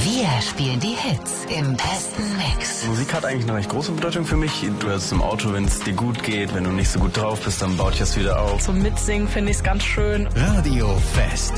Wir spielen die Hits im besten Mix. Musik hat eigentlich eine recht große Bedeutung für mich. Du hörst es im Auto, wenn es dir gut geht. Wenn du nicht so gut drauf bist, dann baut dich das wieder auf. Zum Mitsingen finde ich es ganz schön. Radio Fest.